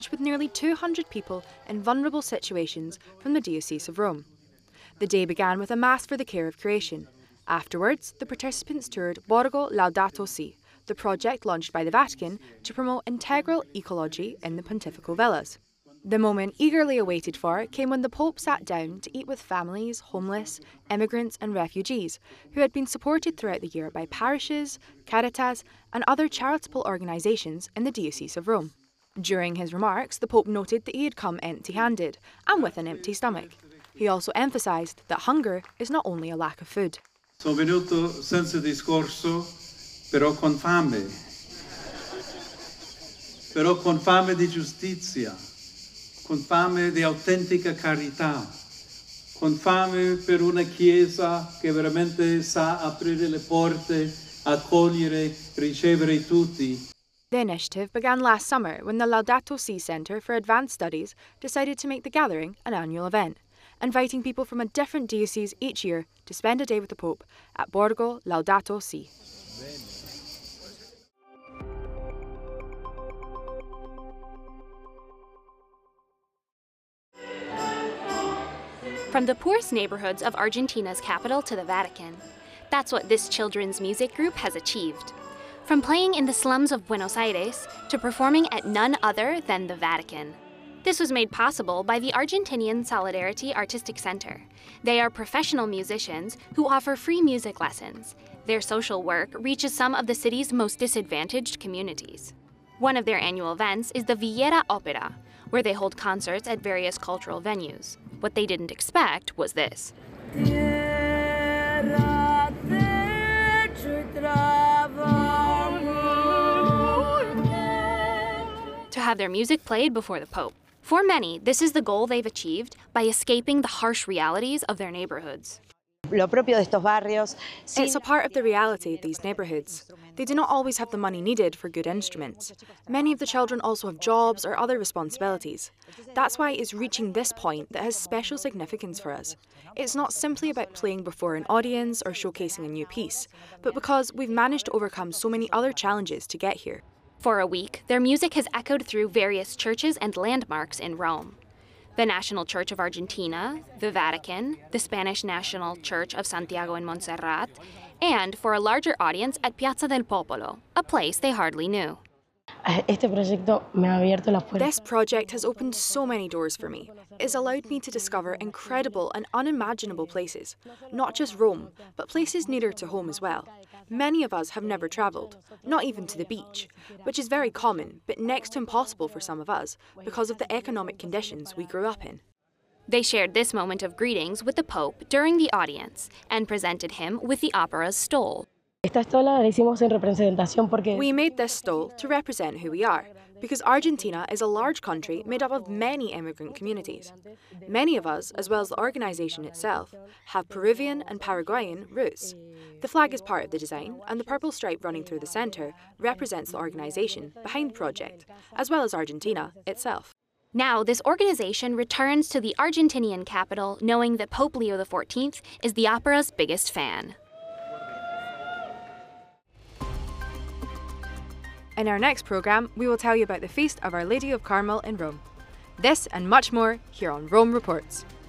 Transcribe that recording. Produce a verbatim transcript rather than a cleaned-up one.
with nearly two hundred people in vulnerable situations from the Diocese of Rome. The day began with a Mass for the Care of Creation. Afterwards, the participants toured Borgo Laudato Si, the project launched by the Vatican to promote integral ecology in the pontifical villas. The moment eagerly awaited for came when the Pope sat down to eat with families, homeless, immigrants and refugees who had been supported throughout the year by parishes, Caritas and other charitable organisations in the Diocese of Rome. During his remarks, the Pope noted that he had come empty-handed and with an empty stomach. He also emphasised that hunger is not only a lack of food. Sono venuto senza discorso, però con fame. Però con fame di giustizia, con fame di autentica carità, con fame per una Chiesa che veramente sa aprire le porte, accogliere, ricevere tutti. The initiative began last summer when the Laudato Si Centre for Advanced Studies decided to make the gathering an annual event, inviting people from a different diocese each year to spend a day with the Pope at Borgo Laudato Si. From the poorest neighborhoods of Argentina's capital to the Vatican, that's what this children's music group has achieved. From playing in the slums of Buenos Aires to performing at none other than the Vatican. This was made possible by the Argentinian Solidarity Artistic Center. They are professional musicians who offer free music lessons. Their social work reaches some of the city's most disadvantaged communities. One of their annual events is the Villera Opera, where they hold concerts at various cultural venues. What they didn't expect was this. To have their music played before the Pope. For many, this is the goal they've achieved by escaping the harsh realities of their neighborhoods. It's a part of the reality of these neighbourhoods. They do not always have the money needed for good instruments. Many of the children also have jobs or other responsibilities. That's why it's reaching this point that has special significance for us. It's not simply about playing before an audience or showcasing a new piece, but because we've managed to overcome so many other challenges to get here. For a week, their music has echoed through various churches and landmarks in Rome. The National Church of Argentina, the Vatican, the Spanish National Church of Santiago in Montserrat, and for a larger audience at Piazza del Popolo, a place they hardly knew. This project has opened so many doors for me. It's allowed me to discover incredible and unimaginable places, not just Rome, but places nearer to home as well. Many of us have never travelled, not even to the beach, which is very common, but next to impossible for some of us because of the economic conditions we grew up in. They shared this moment of greetings with the Pope during the audience and presented him with the opera's stole. We made this stole to represent who we are, because Argentina is a large country made up of many immigrant communities. Many of us, as well as the organisation itself, have Peruvian and Paraguayan roots. The flag is part of the design, and the purple stripe running through the centre represents the organisation behind the project, as well as Argentina itself. Now, this organization returns to the Argentinian capital knowing that Pope Leo the fourteenth is the opera's biggest fan. In our next programme, we will tell you about the feast of Our Lady of Carmel in Rome. This and much more here on Rome Reports.